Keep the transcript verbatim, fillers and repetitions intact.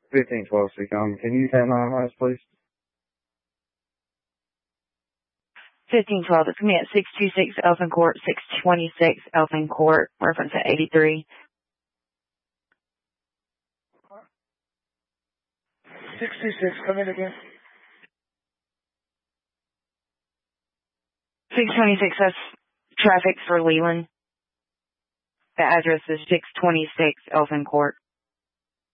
fifteen twelve Seacom. Can you have my advice, please? fifteen twelve, it's me at six two six Elfin Court, six twenty-six Elfin Court, reference at eighty-three. six two six, come in again. six twenty-six, that's traffic for Leland. The address is six twenty-six Elfin Court.